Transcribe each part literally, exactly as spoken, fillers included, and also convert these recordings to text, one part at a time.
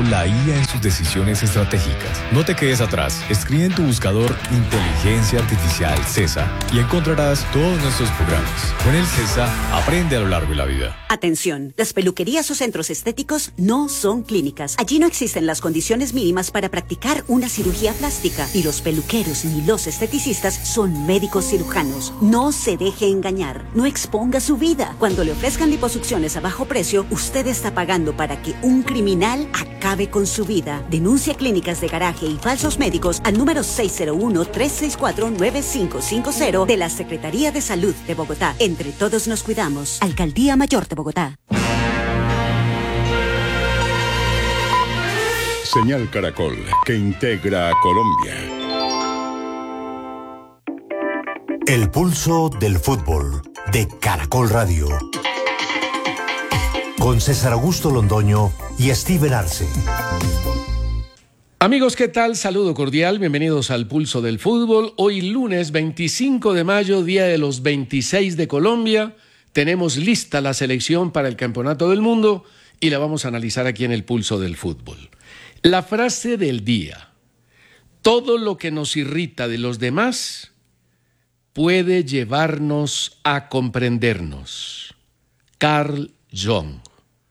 con la I A en sus decisiones estratégicas. No te quedes atrás. Escribe en tu buscador Inteligencia Artificial CESA y encontrarás todos nuestros programas. Con el CESA, aprende a lo largo de la vida. Atención, las peluquerías o centros estéticos no son clínicas. Allí no existen las condiciones mínimas para practicar una cirugía plástica y los peluqueros ni los esteticistas son médicos cirujanos. No se deje engañar, no exponga su vida. Cuando le ofrezcan liposucciones a bajo precio, usted está pagando para que un criminal acabe con su vida. Denuncia clínicas de garaje y falsos médicos al número seis cero uno, tres seis cuatro, nueve cinco cinco cero de la Secretaría de Salud de Bogotá. Entre todos nos cuidamos. Alcaldía Mayor de Bogotá. Señal Caracol, que integra a Colombia. El pulso del fútbol de Caracol Radio. Con César Augusto Londoño y Steven Arce. Amigos, ¿qué tal? Saludo cordial, bienvenidos al Pulso del Fútbol. Hoy lunes veinticinco de mayo, día de los veintiséis de Colombia. Tenemos lista la selección para el Campeonato del Mundo y la vamos a analizar aquí en el Pulso del Fútbol. La frase del día: todo lo que nos irrita de los demás puede llevarnos a comprendernos. Carl Jung.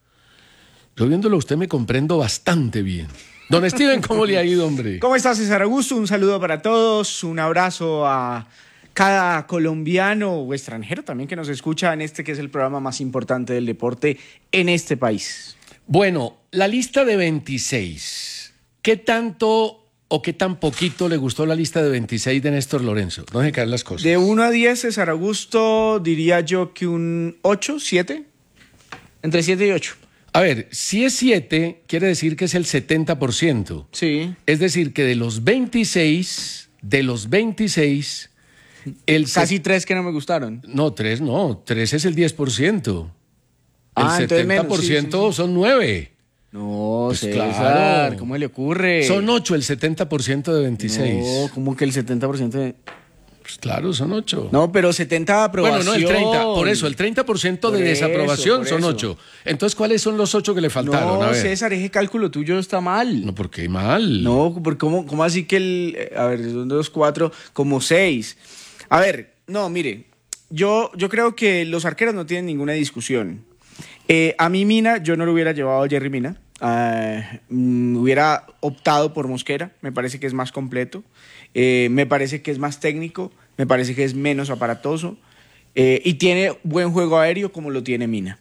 Yo viéndolo a usted me comprendo bastante bien. Don Steven, ¿cómo le ha ido, hombre? ¿Cómo estás, César Augusto? Un saludo para todos, un abrazo a cada colombiano o extranjero también que nos escucha en este que es el programa más importante del deporte en este país. Bueno, la lista de veintiséis. ¿Qué tanto o qué tan poquito le gustó la lista de veintiséis de Néstor Lorenzo? No dejen caer las cosas. De uno a diez, César Augusto, diría yo que un ocho, siete. Entre siete y ocho. A ver, si es siete, quiere decir que es el setenta por ciento. Sí. Es decir, que de los veintiséis, de los veintiséis... El Casi tres que no me gustaron. No, tres no, tres es el diez por ciento. El ah, setenta por ciento sí, sí, sí. Son nueve. No, pues César, claro. ¿Cómo le ocurre? Son ocho el setenta por ciento de veintiséis. No, ¿cómo que el setenta por ciento de...? Pues claro, son ocho. No, pero setenta de aprobación. Bueno, no, el treinta. Por eso, el treinta por ciento de por desaprobación eso, son eso. ocho. Entonces, ¿cuáles son los ocho que le faltaron? No, a ver. César, ese cálculo tuyo está mal. No, ¿por qué mal? No, porque ¿cómo, cómo así que el... A ver, son dos, cuatro, como seis. A ver, no, mire, yo, yo creo que los arqueros no tienen ninguna discusión. Eh, a mí Mina, yo no lo hubiera llevado a Jerry Mina. Uh, mm, hubiera optado por Mosquera. Me parece que es más completo. Eh, me parece que es más técnico. Me parece que es menos aparatoso. Eh, y tiene buen juego aéreo como lo tiene Mina.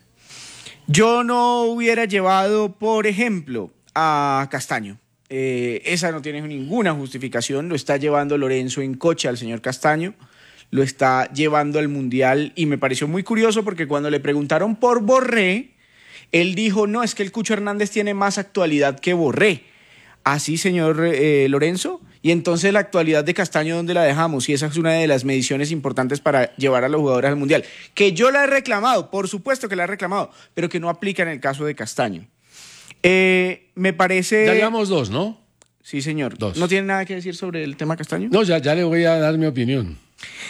Yo no hubiera llevado, por ejemplo, a Castaño. Eh, esa no tiene ninguna justificación. Lo está llevando Lorenzo en coche al señor Castaño. Lo está llevando al Mundial y me pareció muy curioso porque cuando le preguntaron por Borré, él dijo, no, es que el Cucho Hernández tiene más actualidad que Borré. Así, señor eh, Lorenzo. Y entonces la actualidad de Castaño, ¿dónde la dejamos? Y esa es una de las mediciones importantes para llevar a los jugadores al Mundial. Que yo la he reclamado, por supuesto que la he reclamado, pero que no aplica en el caso de Castaño. Eh, me parece... Ya llevamos dos, ¿no? Sí, señor. Dos. ¿No tiene nada que decir sobre el tema Castaño? No, ya, ya le voy a dar mi opinión.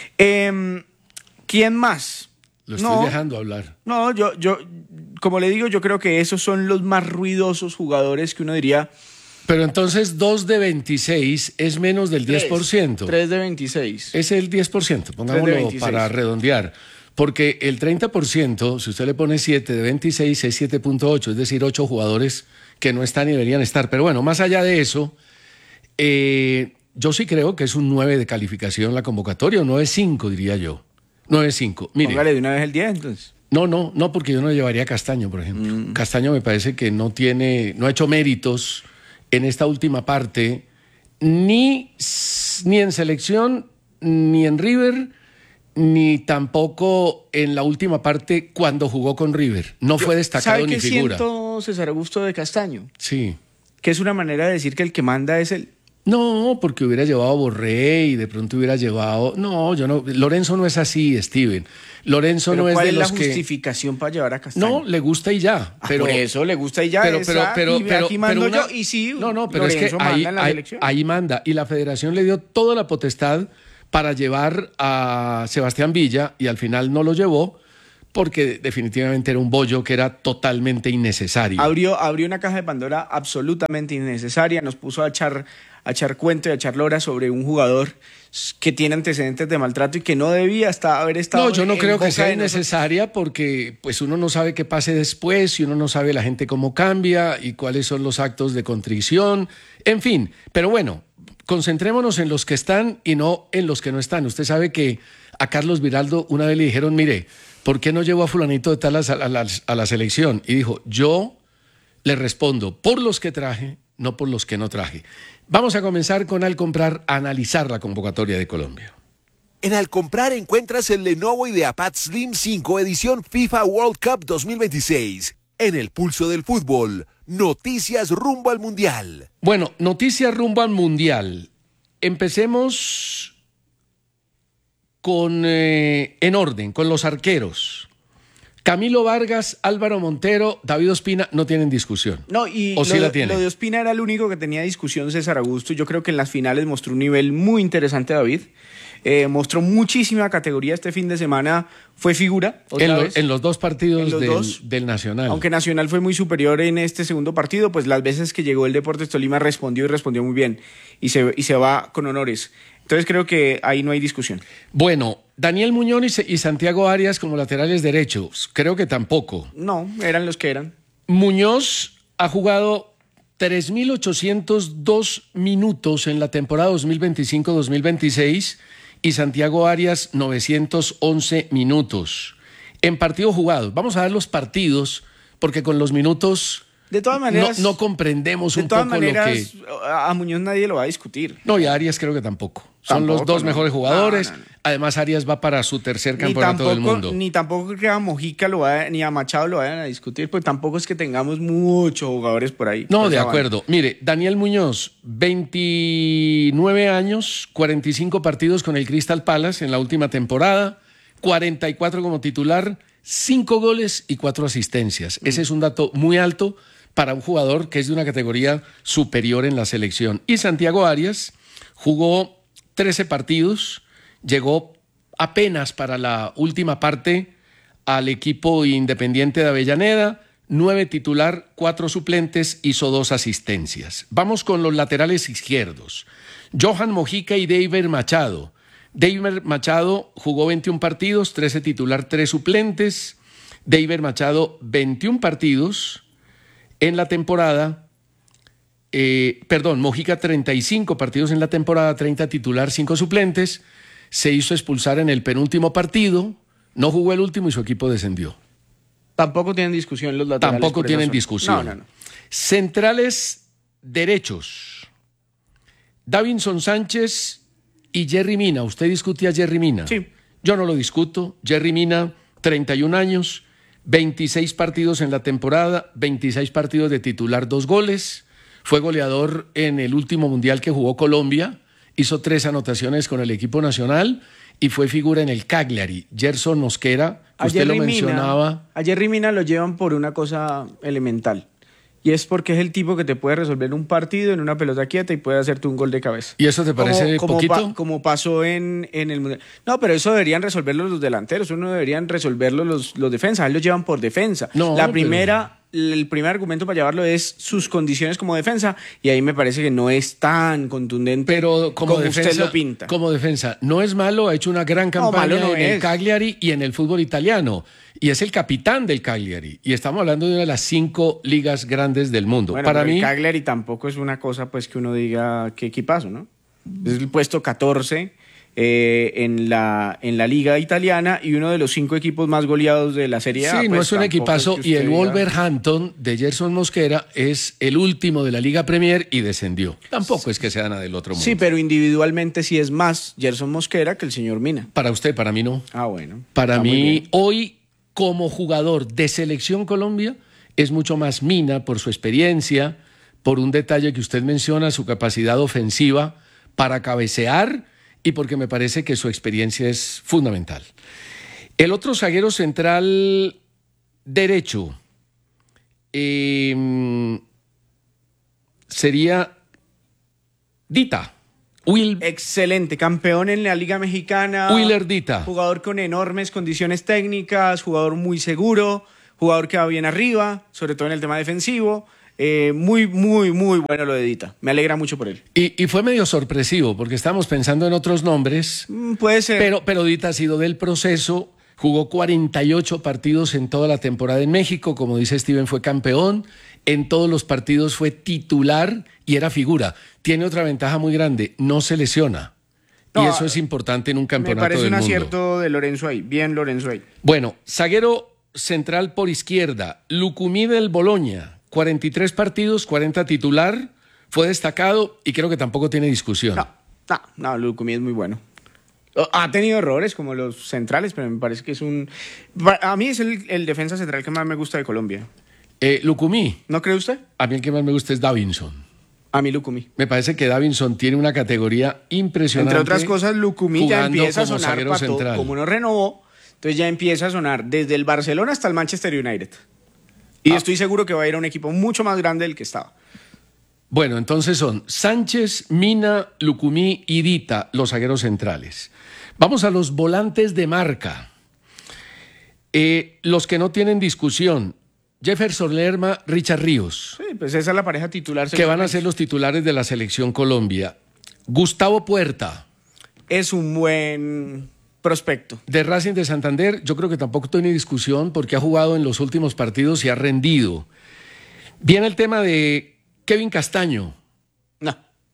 Eh, ¿Quién más? Lo estoy no, dejando hablar. No, yo, yo, como le digo, yo creo que esos son los más ruidosos jugadores que uno diría... Pero entonces dos de veintiséis es menos del diez por ciento. tres de veintiséis. Es el diez por ciento, pongámoslo para redondear. Porque el treinta por ciento, si usted le pone siete de veintiséis, es siete punto ocho, es decir, ocho jugadores que no están y deberían estar. Pero bueno, más allá de eso, eh, yo sí creo que es un nueve de calificación la convocatoria, o nueve punto cinco diría yo. nueve punto cinco. Mire. Póngale de una vez el diez, entonces. No, no, no, porque yo no llevaría a Castaño, por ejemplo. Mm. Castaño me parece que no tiene, no ha hecho méritos en esta última parte, ni, ni en selección, ni en River, ni tampoco en la última parte cuando jugó con River. No Yo, fue destacado ni figura. ¿Sabe qué siento, César Augusto, de Castaño? Sí. Que es una manera de decir que el que manda es el... No, porque hubiera llevado a Borré y de pronto hubiera llevado... No, yo no... Lorenzo no es así, Steven. Lorenzo pero no es ¿cuál de es los la que... justificación para llevar a Castaño? No, le gusta y ya. Pero, ah, por eso le gusta y ya. Pero, esa, pero, pero, y pero, aquí mando pero una, yo y sí, no, no, pero Lorenzo es que manda ahí, en la ahí, selección. ahí manda. Y la federación le dio toda la potestad para llevar a Sebastián Villa y al final no lo llevó porque definitivamente era un bollo que era totalmente innecesario. Abrió, abrió una caja de Pandora absolutamente innecesaria, nos puso a echar, a echar cuento y a echar lora sobre un jugador que tiene antecedentes de maltrato y que no debía estar, haber estado. No, yo no en creo que boca sea de nosotros. innecesaria porque pues uno no sabe qué pase después y uno no sabe la gente cómo cambia y cuáles son los actos de contrición, en fin. Pero bueno, concentrémonos en los que están y no en los que no están. Usted sabe que a Carlos Viraldo una vez le dijeron, mire, ¿por qué no llevó a fulanito de tal a, a, la, a la selección? Y dijo, yo le respondo por los que traje, no por los que no traje. Vamos a comenzar con Al Comprar, a analizar la convocatoria de Colombia. En Al Comprar encuentras el Lenovo IdeaPad Slim cinco edición FIFA World Cup dos mil veintiséis. En el pulso del fútbol, noticias rumbo al Mundial. Bueno, noticias rumbo al Mundial. Empecemos con eh, en orden, con los arqueros. Camilo Vargas, Álvaro Montero, David Ospina no tienen discusión. No, y ¿O sí lo, la tienen? lo de Ospina era el único que tenía discusión, César Augusto. Yo creo que en las finales mostró un nivel muy interesante David. Eh, mostró muchísima categoría este fin de semana. Fue figura. En, lo, vez. en los dos partidos En los del, dos. del Nacional. Aunque Nacional fue muy superior en este segundo partido, pues las veces que llegó el Deportes Tolima respondió y respondió muy bien. Y se, y se va con honores. Entonces creo que ahí no hay discusión. Bueno, Daniel Muñoz y, y Santiago Arias como laterales derechos. Creo que tampoco. No, eran los que eran. Muñoz ha jugado tres mil ochocientos dos minutos en la temporada dos mil veinticinco dos mil veintiséis y Santiago Arias novecientos once minutos en partidos jugados. Vamos a ver los partidos porque con los minutos De todas maneras, no, no comprendemos de un todas poco maneras, lo que... a Muñoz nadie lo va a discutir. No, y a Arias creo que tampoco. Son Tampoco, los dos no. mejores jugadores. No, no, no. Además, Arias va para su tercer Ni campeonato tampoco, del mundo. ni tampoco que a Mojica lo vaya, ni a Machado lo vayan a discutir, pues tampoco es que tengamos muchos jugadores por ahí. No, por de esa acuerdo. Mire, Daniel Muñoz, veintinueve años, cuarenta y cinco partidos con el Crystal Palace en la última temporada, cuarenta y cuatro como titular, cinco goles y cuatro asistencias. Mm. Ese es un dato muy alto para un jugador que es de una categoría superior en la selección. Y Santiago Arias jugó trece partidos, llegó apenas para la última parte al equipo Independiente de Avellaneda, nueve titular, cuatro suplentes, hizo dos asistencias. Vamos con los laterales izquierdos. Johan Mojica y Deiber Machado. Deiber Machado jugó veintiún partidos, trece titular, tres suplentes. Deiber Machado, veintiún partidos en la temporada. Eh, perdón, Mojica treinta y cinco partidos en la temporada, treinta titular, cinco suplentes. Se hizo expulsar en el penúltimo partido, no jugó el último y su equipo descendió. Tampoco tienen discusión los laterales. Tampoco tienen discusión. No, no, no. Centrales derechos. Davinson Sánchez y Jerry Mina. ¿Usted discute a Jerry Mina? Sí. Yo no lo discuto. Jerry Mina, treinta y un años, veintiséis partidos en la temporada, veintiséis partidos de titular, dos goles. Fue goleador en el último mundial que jugó Colombia, hizo tres anotaciones con el equipo nacional y fue figura en el Cagliari. Gerson Mosquera, que usted lo mencionaba. Mina, a Jerry Mina lo llevan por una cosa elemental. Y es porque es el tipo que te puede resolver un partido en una pelota quieta y puede hacerte un gol de cabeza. ¿Y eso te parece como, como poquito? Pa, como pasó en, en el Mundial. No, pero eso deberían resolverlo los delanteros, eso no deberían resolverlo los, los defensas. Él los llevan por defensa. No, La primera, pero... el primer argumento para llevarlo es sus condiciones como defensa y ahí me parece que no es tan contundente pero como, como defensa, usted lo pinta. Como defensa, no es malo, ha hecho una gran campaña no, malo no en es. el Cagliari y en el fútbol italiano. Y es el capitán del Cagliari. Y estamos hablando de una de las cinco ligas grandes del mundo. Bueno, Para pero mí, el Cagliari tampoco es una cosa pues que uno diga qué equipazo, ¿no? Es el puesto catorce eh, en, la, en la liga italiana y uno de los cinco equipos más goleados de la Serie A. sí, pues, no es un equipazo. es que Y el diga... Wolverhampton de Gerson Mosquera es el último de la Liga Premier y descendió. Tampoco es que sea nada del otro mundo. Sí, pero individualmente sí es más Gerson Mosquera que el señor Mina. Para usted, para mí no. Ah, bueno. Para Está muy mí, bien. hoy, como jugador de Selección Colombia, es mucho más Mina por su experiencia, por un detalle que usted menciona, su capacidad ofensiva para cabecear y porque me parece que su experiencia es fundamental. El otro zaguero central derecho eh, sería Dita, Will, excelente, campeón en la Liga Mexicana. Willer Dita. Jugador con enormes condiciones técnicas, jugador muy seguro, jugador que va bien arriba, sobre todo en el tema defensivo. Eh, muy, muy, muy bueno lo de Dita. Me alegra mucho por él. Y, y fue medio sorpresivo, porque estábamos pensando en otros nombres. Mm, puede ser. Pero, pero Dita ha sido del proceso, jugó cuarenta y ocho partidos en toda la temporada en México. Como dice Steven, fue campeón. En todos los partidos fue titular y era figura. Tiene otra ventaja muy grande, no se lesiona. No, y eso es importante en un campeonato del mundo. Me parece un acierto de Lorenzo ahí. Bien, Lorenzo ahí. Bueno, zaguero central por izquierda, Lucumí del Boloña. cuarenta y tres partidos, cuarenta titular, fue destacado y creo que tampoco tiene discusión. No, no, no, Lucumí es muy bueno. Ha tenido errores como los centrales, pero me parece que es un... A mí es el, el defensa central que más me gusta de Colombia. Eh, Lucumí. ¿No cree usted? A mí el que más me gusta es Davinson. A mí Lucumí. Me parece que Davinson tiene una categoría impresionante. Entre otras cosas, Lucumí ya empieza a sonar para todo. Central. Como no renovó, entonces ya empieza a sonar desde el Barcelona hasta el Manchester United. Y ah. estoy seguro que va a ir a un equipo mucho más grande del que estaba. Bueno, entonces son Sánchez, Mina, Lucumí y Dita, los zagueros centrales. Vamos a los volantes de marca. Eh, los que no tienen discusión. Jefferson Lerma, Richard Ríos. Sí, pues esa es la pareja titular. Que van a ser los titulares de la selección Colombia. Gustavo Puerta. Es un buen prospecto. De Racing de Santander, yo creo que tampoco tiene discusión porque ha jugado en los últimos partidos y ha rendido. Viene el tema de Kevin Castaño. No.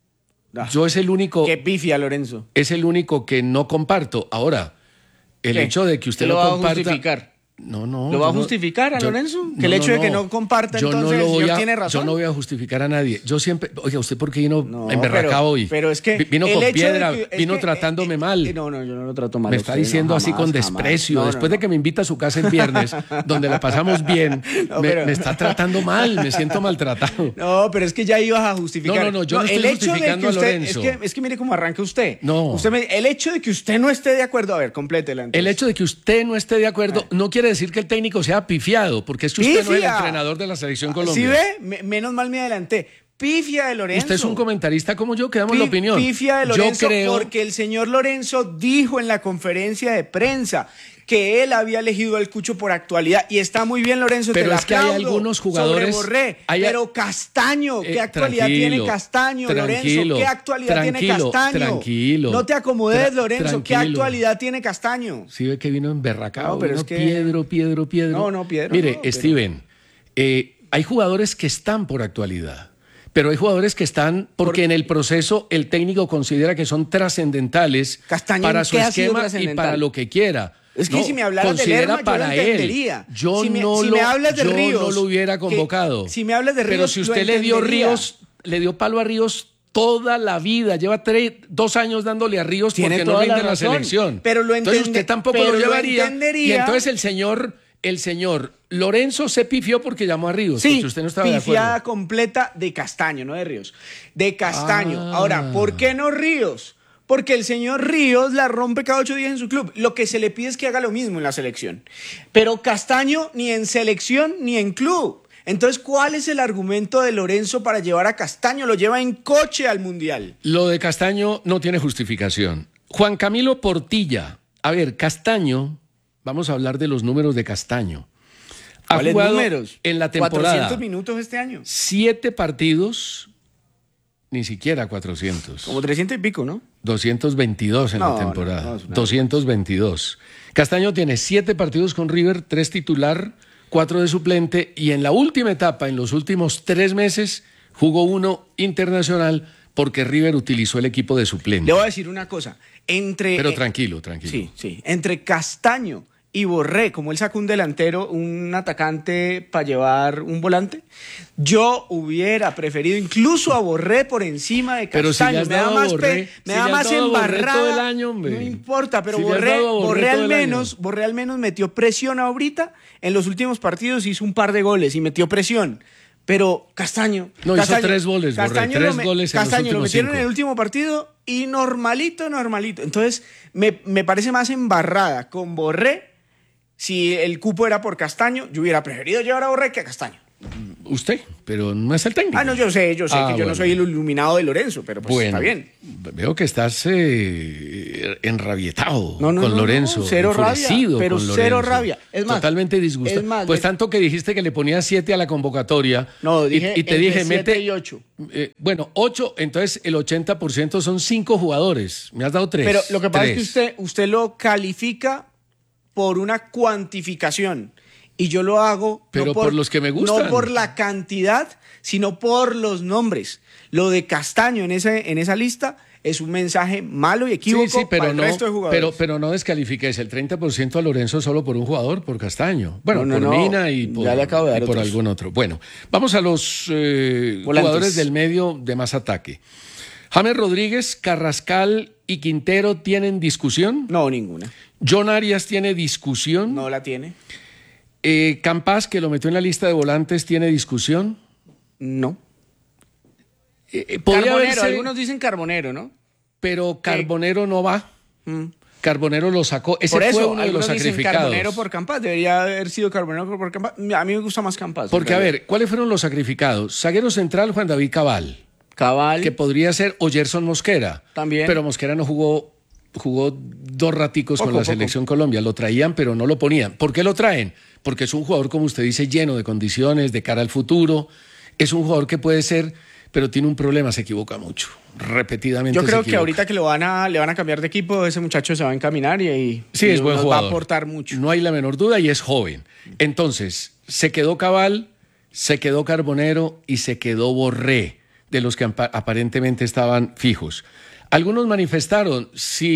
no. Yo es el único... Qué pifia, Lorenzo. Es el único que no comparto. Ahora, el ¿Qué? hecho de que usted lo, lo va comparta... A justificar. No, no. ¿Lo va a no, justificar a yo, Lorenzo? No, que el hecho no, de que no. no comparta, yo entonces no el señor a, tiene razón. Yo no voy a justificar a nadie. Yo siempre... Oiga, ¿usted por qué vino no, emberracado hoy? Pero es que... Vino con piedra, que, vino que, tratándome eh, mal. Eh, no, no, yo no lo trato mal. Me está usted, diciendo no, así jamás, con desprecio. No, Después no, de que me invita a su casa el viernes, donde la pasamos bien, no, me, pero... me está tratando mal, me siento maltratado. No, pero es que ya ibas a justificar. No, no, no, yo no, no estoy el hecho justificando de que usted, a Lorenzo. Es que, es que mire cómo arranca usted. No. Usted me, el hecho de que usted no esté de acuerdo, a ver, complétela. El hecho de que usted no esté de acuerdo no quiere decir que el técnico sea pifiado, porque es que usted no es el entrenador de la selección Colombia. ¿Sí ve? Me, menos mal me adelanté. Pifia de Lorenzo. Usted es un comentarista como yo, que damos la opinión. Pifia de Lorenzo, yo creo... porque el señor Lorenzo dijo en la conferencia de prensa que él había elegido al Cucho por actualidad. Y está muy bien, Lorenzo, pero te la es que hay algunos jugadores... Borré, hay... Pero Castaño, ¿qué eh, actualidad tiene Castaño, Lorenzo? ¿Qué actualidad tranquilo, tiene Castaño? Tranquilo. No te acomodes, tra Lorenzo. tranquilo. ¿Qué actualidad tiene Castaño? Sí ve que vino emberracado, no, pero vino es que... Piedro, Piedro, Piedro. No, no, Piedro. Mire, no, pero... Steven, eh, hay jugadores que están por actualidad. Pero hay jugadores que están porque Por... en el proceso el técnico considera que son trascendentales para su esquema y para lo que quiera. Es que no, si me hablaras de Lerma, para yo lo entendería. Él. Yo, si me, no, si lo, me hablas de yo Ríos, no lo hubiera convocado. Que, si me hablas de Ríos, pero si usted le dio Ríos, le dio palo a Ríos toda la vida. Lleva tres, dos años dándole a Ríos Tiene porque no rinde en la razón, selección. Pero lo entonces usted tampoco lo llevaría. Lo y entonces el señor... El señor Lorenzo se pifió porque llamó a Ríos. Sí, porque usted no estaba de acuerdo. Pifiada completa de Castaño, no de Ríos. De Castaño. Ah. Ahora, ¿por qué no Ríos? Porque el señor Ríos la rompe cada ocho días en su club. Lo que se le pide es que haga lo mismo en la selección. Pero Castaño ni en selección ni en club. Entonces, ¿cuál es el argumento de Lorenzo para llevar a Castaño? Lo lleva en coche al Mundial. Lo de Castaño no tiene justificación. Juan Camilo Portilla. A ver, Castaño... Vamos a hablar de los números de Castaño. Ha ¿Cuáles jugado números? En la temporada. cuatrocientos minutos este año. Siete partidos, ni siquiera cuatrocientos. Como trescientos y pico, ¿no? doscientos veintidós en no, la temporada. No, no, no, doscientos veintidós. Castaño tiene siete partidos con River, tres titular, cuatro de suplente. Y en la última etapa, en los últimos tres meses, jugó uno internacional porque River utilizó el equipo de suplente. Le voy a decir una cosa. Entre, Pero tranquilo, tranquilo. Sí, sí. Entre Castaño y Borré, como él sacó un delantero, un atacante para llevar un volante, yo hubiera preferido incluso a Borré por encima de Castaño. Pero si le has me da dado más, Borré, pe, me si da le has más dado Borré embarrada. todo el año, hombre. No importa, pero Si le has Borré, dado Borré Borré, todo al el menos, año. Borré al menos metió presión ahorita. En los últimos partidos hizo un par de goles y metió presión. Pero Castaño... No, Castaño, hizo tres goles, Borré, Castaño tres me, goles en Castaño los últimos lo metieron cinco. en el último partido y normalito, normalito. Entonces, me, me parece más embarrada con Borré. Si el cupo era por Castaño, yo hubiera preferido llevar a Borré que a Castaño. Usted, pero no es el técnico. Ah, no, yo sé, yo sé Ah, que yo bueno. no soy el iluminado de Lorenzo, pero pues Bueno, está bien. veo que estás eh, enrabietado No, no, con no, Lorenzo. no, cero rabia, enfurecido pero con cero Lorenzo. rabia. Es más, totalmente disgustado. es más, pues le- tanto que dijiste que le ponías siete a la convocatoria. No, y- dije y, te entre dije, siete mete. y ocho. eh, bueno, ocho, entonces el ochenta por ciento son cinco jugadores. Me has dado tres. Pero lo que pasa tres. es que usted, usted lo califica por una cuantificación. Y yo lo hago Pero no por los que me gustan. No por la cantidad, sino por los nombres. Lo de Castaño en, ese, en esa lista es un mensaje malo y equívoco Sí, sí, pero para el no, resto de jugadores. pero, pero no descalifiques el treinta por ciento a Lorenzo solo por un jugador, por Castaño. Bueno, No, no, por no. Mina y por, Ya le acabo de dar y por otros. algún otro. Bueno, vamos a los eh, Volantes. jugadores del medio de más ataque. James Rodríguez, Carrascal y Quintero tienen discusión. No, ninguna. John Arias tiene discusión. No la tiene. Eh, Campas, que lo metió en la lista de volantes, tiene discusión. No. Eh, eh, podría Carbonero, haberse- algunos dicen Carbonero, ¿no? pero Carbonero no va. Carbonero lo sacó. Ese Por eso, fue uno de los algunos dicen sacrificados. Carbonero por Campas. Debería haber sido Carbonero por Campas. A mí me gusta más Campas. Porque, a ver, ¿cuáles fueron los sacrificados? Zaguero central, Juan David Cabal, Cabal. que podría ser o Gerson Mosquera. También. Pero Mosquera no jugó, jugó dos raticos Poco, con la poco. selección Colombia. Lo traían, pero no lo ponían. ¿Por qué lo traen? Porque es un jugador, como usted dice, lleno de condiciones, de cara al futuro. Es un jugador que puede ser, pero tiene un problema, se equivoca mucho. Repetidamente Yo se creo que equivoca. ahorita que lo van a, le van a cambiar de equipo, ese muchacho se va a encaminar y, y Sí, es buen nos jugador. va a aportar mucho. No hay la menor duda y es joven. Entonces, se quedó Cabal, se quedó Carbonero y se quedó Borré, de los que apa- aparentemente estaban fijos. Algunos manifestaron,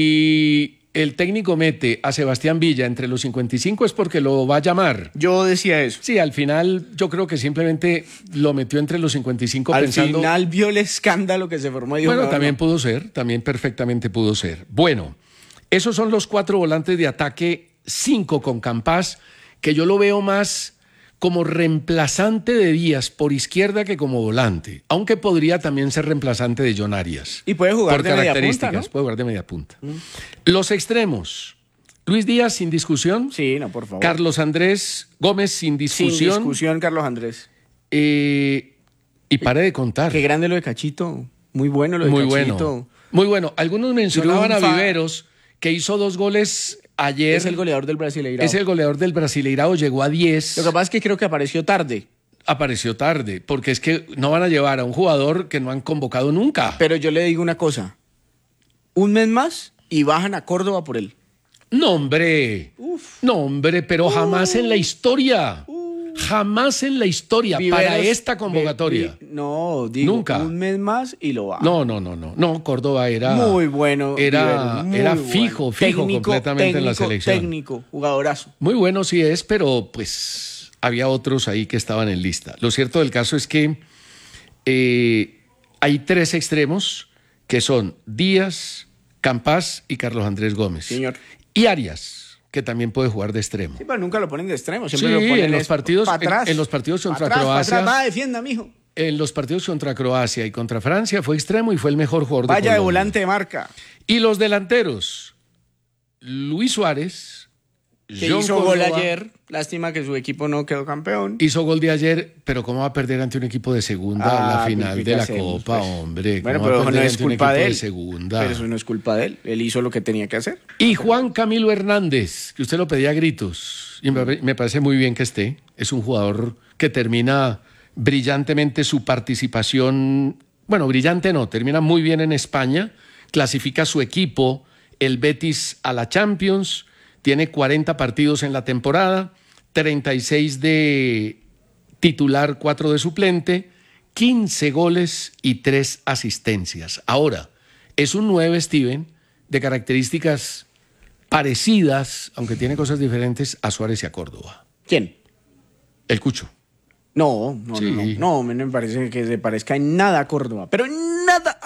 si el técnico mete a Sebastián Villa entre los cincuenta y cinco es porque lo va a llamar. Yo decía eso. Sí, al final yo creo que simplemente lo metió entre los cincuenta y cinco Al pensando... final vio el escándalo que se formó. Y dijo, Bueno, no, también no. pudo ser, también perfectamente pudo ser. Bueno, esos son los cuatro volantes de ataque, cinco con Campas, que yo lo veo más como reemplazante de Díaz por izquierda que como volante, aunque podría también ser reemplazante de John Arias. Y puede jugar por de media características, punta, ¿no? puede jugar de media punta. Los extremos, Luis Díaz sin discusión, Sí, no, por favor. Carlos Andrés Gómez sin Sin discusión, discusión, Carlos Andrés. eh, y pare de contar. Qué grande lo de Cachito. Muy bueno lo de Muy Cachito. bueno. Muy bueno. Algunos mencionaban a Triunfa. Viveros, que hizo dos goles ayer. Es el goleador del Brasileirao. Es el goleador del Brasileirao, llegó a diez. Lo que pasa es que creo que apareció tarde. Apareció tarde, porque es que no van a llevar a un jugador que no han convocado nunca. Pero yo le digo una cosa. Un mes más y bajan a Córdoba por él. No, hombre. No, hombre, pero jamás en la historia. Jamás en la historia para Viveros- esta convocatoria. Vi- vi- no, digo, Nunca. un mes más y lo bajan. No, no, no, no. No, Córdoba era. Muy bueno. Era, Viveros, muy era bueno. fijo, fijo Técnico, completamente en la técnico, selección. Técnico, jugadorazo. Muy bueno sí es, pero pues había otros ahí que estaban en lista. Lo cierto del caso es que eh, hay tres extremos que son Díaz, Campas y Carlos Andrés Gómez. Señor. Y Arias, que también puede jugar de extremo. Sí, pero nunca lo ponen de extremo. Siempre Sí, lo ponen en los es partidos- pa' en- atrás. en los partidos Pa' contra atrás, pa' Croacia. atrás. Va, defienda, mijo. En los partidos contra Croacia y contra Francia fue extremo y fue el mejor jugador de Vaya de Colombia. volante de marca. Y los delanteros, Luis Suárez, Que John hizo gol Córdoba, ayer. Lástima que su equipo no quedó campeón. hizo gol de ayer, pero ¿cómo va a perder ante un equipo de segunda en la Ah, final pues, de ¿qué la hacemos, Copa, pues? hombre? Bueno, ¿Cómo va a pero no perder es ante un culpa equipo de él. segunda? Pero eso no es culpa de él. Él hizo lo que tenía que hacer. Y Juan Camilo Hernández, que usted lo pedía a gritos, y me, me parece muy bien que esté. Es un jugador que termina brillantemente su participación, bueno, brillante no, termina muy bien en España, clasifica a su equipo, el Betis, a la Champions, tiene cuarenta partidos en la temporada, treinta y seis de titular, cuatro de suplente, quince goles y tres asistencias. Ahora, es un nueve, Steven, de características parecidas, aunque tiene cosas diferentes, a Suárez y a Córdoba. ¿Quién? El Cucho. No, no, Sí. no, no. No, me me parece que se parezca en nada a Córdoba. Pero en nada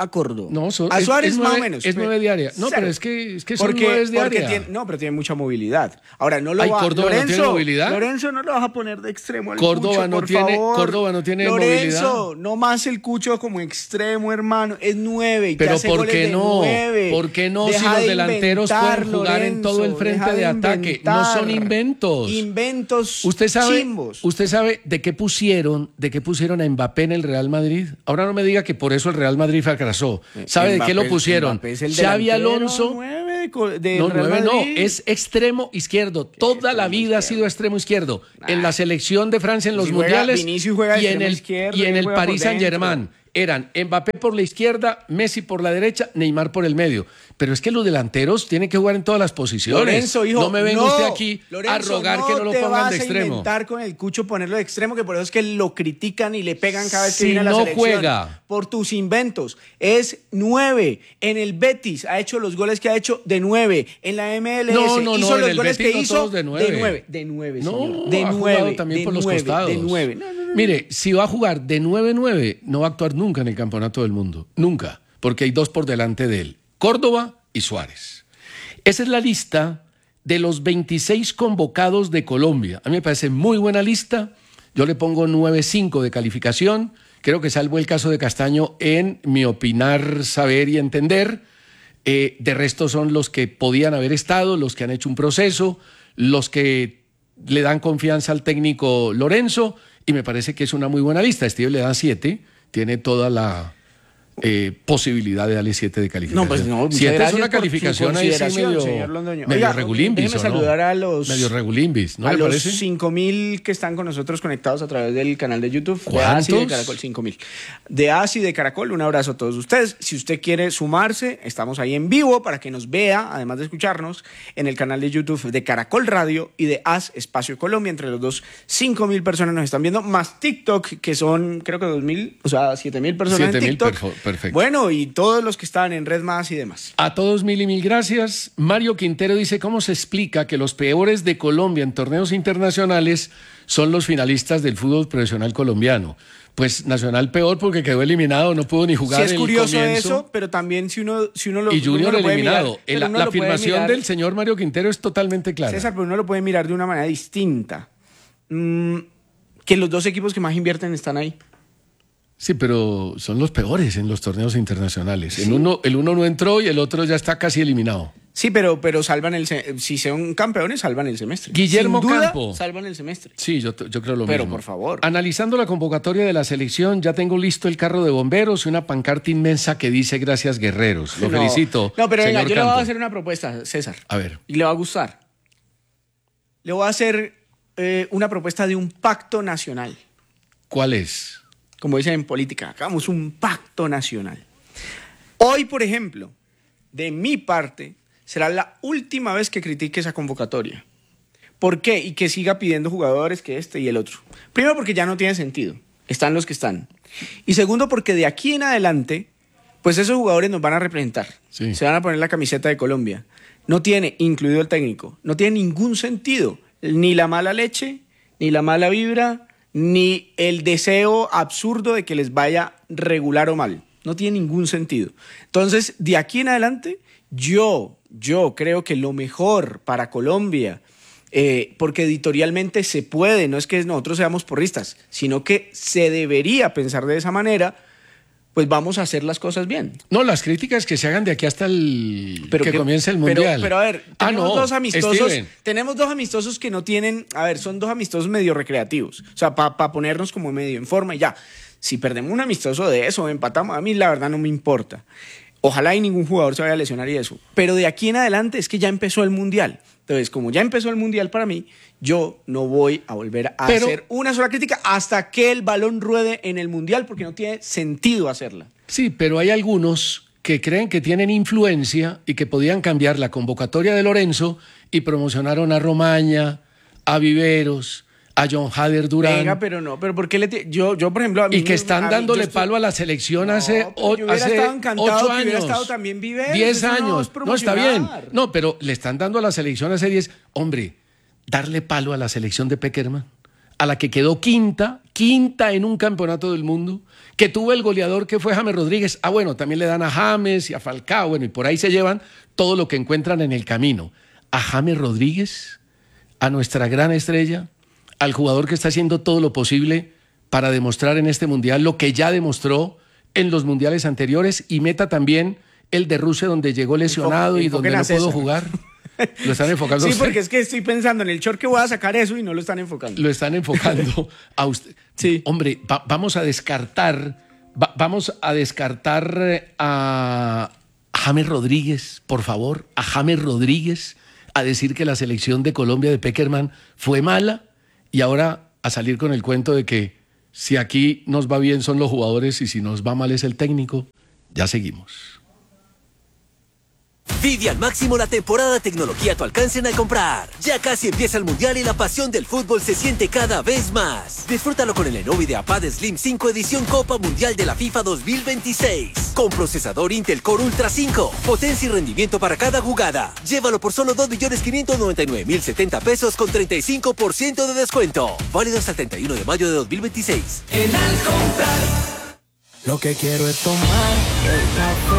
a Córdoba. No, son, a es, Suárez es más nueve, o menos. es nueve diaria. No, Cero. pero es que, es que son porque, nueve porque diaria. tiene, no, pero tiene mucha movilidad. Ahora, no lo Ay, va... ¿Córdoba Lorenzo, no tiene movilidad? Lorenzo, no lo vas a poner de extremo al Córdoba Cucho, no por tiene- favor. Córdoba no tiene Lorenzo, movilidad. no más el Cucho como extremo, hermano. Es nueve y te Pero hace ¿por goles qué de no? nueve. ¿Por qué no? Deja Si los de delanteros inventar, pueden jugar en todo el Lorenzo, frente deja de ataque. No son inventar. inventos. Inventos ¿Usted sabe, chimbos. ¿Usted sabe de qué pusieron, de qué pusieron a Mbappé en el Real Madrid? Ahora no me diga que por eso el Real Madrid fracasó. ¿Sabe de qué lo Mbappé- pusieron? Mbappé es el Xavi delantero Alonso. nueve de co- del No, Real nueve no, Madrid. es extremo izquierdo. Toda la vida ha sido extremo izquierdo. En la selección de Francia en los Si juega- mundiales Vinicius juega de y en extremo el, izquierdo, y en él el juega por Paris Saint-Germain. Eran Mbappé por la izquierda, Messi por la derecha, Neymar por el medio. Pero es que los delanteros tienen que jugar en todas las posiciones. Lorenzo, hijo, no me venga no, usted aquí Lorenzo, a rogar no que no lo te pongan vas de a extremo. inventar con el Cucho ponerlo de extremo, que por eso es que lo critican y le pegan cada vez que Si viene a la no selección. juega. Por tus inventos. Es nueve. En el Betis ha hecho los goles que ha hecho de nueve. En la M L S No, no, no, hizo en los el goles Betis que no hizo todos de nueve. de nueve. De nueve, No, señor. De ha nueve. jugado también de por los nueve, costados. De nueve. No, no, no, no. Mire, si va a jugar de nueve nueve, no va a actuar nunca en el Campeonato del Mundo. Nunca. Porque hay dos por delante de él. Córdoba y Suárez. Esa es la lista de los veintiséis convocados de Colombia. A mí me parece muy buena lista. Yo le pongo nueve cinco de calificación. Creo que salvo el caso de Castaño en mi opinar, saber y entender. Eh, de resto son los que podían haber estado, los que han hecho un proceso, los que le dan confianza al técnico Lorenzo, y me parece que es una muy buena lista. Steve le da siete, tiene toda la eh, posibilidad de darle siete de calificación. No, pues no, muchas siete es gracias una por su calificación ahí sí consideración, medio, señor Londoño. medio Oiga, regulimbis, déjeme ¿o no? saludar a los- Medio regulimbis, ¿no a le los parece? cinco mil que están con nosotros conectados a través del canal de YouTube. De ¿Cuántos? ASI de Caracol, cinco mil. De ASI de Caracol, un abrazo a todos ustedes. Si usted quiere sumarse, estamos ahí en vivo para que nos vea, además de escucharnos, en el canal de YouTube de Caracol Radio y de A S Espacio Colombia. Entre los dos, cinco mil personas nos están viendo, más TikTok, que son creo que dos mil, o sea, siete mil personas siete en mil, TikTok. perfo- perfecto. Bueno, y todos los que están en Red Más y demás. A todos mil y mil gracias. Mario Quintero dice, ¿cómo se explica que los peores de Colombia en torneos internacionales son los finalistas del fútbol profesional colombiano? Pues Nacional peor porque quedó eliminado, no pudo ni jugar Sí es el curioso comienzo. eso, pero también si uno, si uno lo Y Junior uno lo puede eliminado. mirar, pero la uno la lo puede afirmación mirar- del señor Mario Quintero es totalmente clara. César, pero uno lo puede mirar de una manera distinta. Mm, que los dos equipos que más invierten están ahí. Sí, pero son los peores en los torneos internacionales. El, uno, el uno no entró y el otro ya está casi eliminado. Sí, pero, pero salvan el se- si son campeones, salvan el semestre. Guillermo Sin duda, Campo. salvan el semestre. Sí, yo, yo creo lo Pero, mismo. por favor. Analizando la convocatoria de la selección, ya tengo listo el carro de bomberos y una pancarta inmensa que dice gracias guerreros. Lo No. felicito. No, pero venga, señor yo le voy a Campo. hacer una propuesta, César. A ver. Y le va a gustar. Le voy a hacer eh, una propuesta de un pacto nacional. ¿Cuál es? Como dicen en política, hagamos un pacto nacional. Hoy, por ejemplo, de mi parte, será la última vez que critique esa convocatoria. ¿Por qué? Y que siga pidiendo jugadores que este y el otro. Primero, porque ya no tiene sentido. Están los que están. Y segundo, porque de aquí en adelante, pues esos jugadores nos van a representar. Sí. Se van a poner la camiseta de Colombia. No tiene, incluido el técnico, no tiene ningún sentido. Ni la mala leche, ni la mala vibra, ni el deseo absurdo de que les vaya regular o mal. No tiene ningún sentido. Entonces, de aquí en adelante, yo, yo creo que lo mejor para Colombia, eh, porque editorialmente se puede, no es que nosotros seamos porristas, sino que se debería pensar de esa manera, pues vamos a hacer las cosas bien. No, las críticas que se hagan de aquí hasta el Pero que, comience el pero- mundial. Pero, a ver, ah, tenemos no, dos amistosos, Steven. tenemos dos amistosos que no tienen, a ver, son dos amistosos medio recreativos, o sea, para pa ponernos como medio en forma y ya. Si perdemos un amistoso de eso, empatamos, a mí la verdad no me importa. Ojalá y ningún jugador se vaya a lesionar y eso. Pero de aquí en adelante es que ya empezó el mundial. Entonces, como ya empezó el mundial para mí, yo no voy a volver a Pero- hacer una sola crítica hasta que el balón ruede en el mundial, porque no tiene sentido hacerla. Sí, pero hay algunos que creen que tienen influencia y que podían cambiar la convocatoria de Lorenzo y promocionaron a Romaña, a Viveros, a John Hader Durán. Venga, pero no, pero ¿por qué le ti- yo, yo por ejemplo, a mí Y que me- están a mí- dándole yo estoy- palo a la selección No, hace, pero o- yo hubiera hace estado encantado ocho que años. hubiera estado también Viveros, diez eso no es años. No, está bien. promocionar. No, pero le están dando a la selección hace diez. Hombre, darle palo a la selección de Peckerman, a la que quedó quinta, quinta en un campeonato del mundo, que tuvo el goleador que fue James Rodríguez. Ah, bueno, también le dan a James y a Falcao, bueno, y por ahí se llevan todo lo que encuentran en el camino. A James Rodríguez, a nuestra gran estrella, al jugador que está haciendo todo lo posible para demostrar en este mundial lo que ya demostró en los mundiales anteriores, y meta también el de Rusia, donde llegó lesionado Enfoque, y donde no pudo jugar. Lo están enfocando. Sí, a usted. porque es que estoy pensando en el short que voy a sacar eso y no lo están enfocando. Lo están enfocando a usted. Sí. Hombre, va, vamos a descartar, va, vamos a descartar a James Rodríguez, por favor, a James Rodríguez, a decir que la selección de Colombia de Pekerman fue mala, y ahora a salir con el cuento de que si aquí nos va bien son los jugadores y si nos va mal es el técnico. Ya seguimos. Vive al máximo la temporada de tecnología a tu alcance en Al Comprar. Ya casi empieza el Mundial y la pasión del fútbol se siente cada vez más. Disfrútalo con el Lenovo IdeaPad Slim cinco edición Copa Mundial de la FIFA dos mil veintiséis. Con procesador Intel Core Ultra cinco. Potencia y rendimiento para cada jugada. Llévalo por solo dos millones quinientos noventa y nueve mil setenta pesos con treinta y cinco por ciento de descuento. Válido hasta el treinta y uno de mayo de dos mil veintiséis. En Al Comprar, lo que quiero es tomar el café